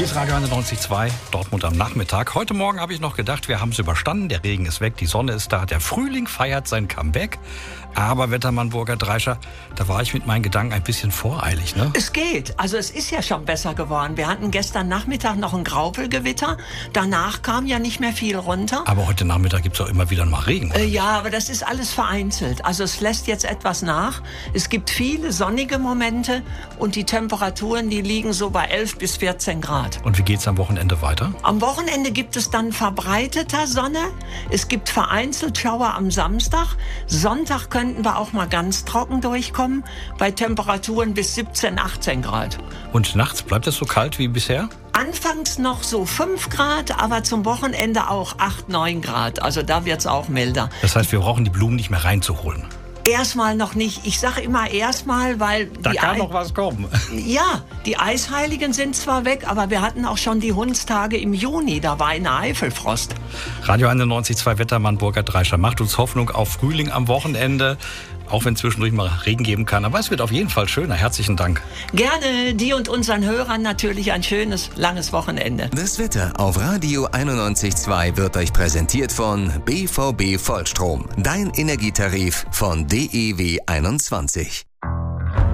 Hier ist Radio 91.2, Dortmund am Nachmittag. Heute Morgen habe ich noch gedacht, wir haben es überstanden. Der Regen ist weg, die Sonne ist da, der Frühling feiert sein Comeback. Aber Wettermann Burkhard Dreischer, da war ich mit meinen Gedanken ein bisschen voreilig, ne? Es geht. Also es ist ja schon besser geworden. Wir hatten gestern Nachmittag noch ein Graupelgewitter. Danach kam ja nicht mehr viel runter. Aber heute Nachmittag gibt es auch immer wieder mal Regen. Ja, aber das ist alles vereinzelt. Also es lässt jetzt etwas nach. Es gibt viele sonnige Momente und die Temperaturen, die liegen so bei 11 bis 14 Grad. Und wie geht's am Wochenende weiter? Am Wochenende gibt es dann verbreiteter Sonne. Es gibt vereinzelt Schauer am Samstag. Sonntag könnten wir auch mal ganz trocken durchkommen, bei Temperaturen bis 17, 18 Grad. Und nachts bleibt es so kalt wie bisher? Anfangs noch so 5 Grad, aber zum Wochenende auch 8, 9 Grad. Also da wird's auch milder. Das heißt, wir brauchen die Blumen nicht mehr reinzuholen. Erstmal noch nicht. Ich sage immer erstmal, weil da kann noch was kommen. Ja, die Eisheiligen sind zwar weg, aber wir hatten auch schon die Hundstage im Juni. Da war eine Eifelfrost. Radio 91.2 Wettermann Burkhard Dreischer macht uns Hoffnung auf Frühling am Wochenende. Auch wenn es zwischendurch mal Regen geben kann. Aber es wird auf jeden Fall schöner. Herzlichen Dank. Gerne dir und unseren Hörern natürlich ein schönes, langes Wochenende. Das Wetter auf Radio 91.2 wird euch präsentiert von BVB Vollstrom. Dein Energietarif von DEW 21.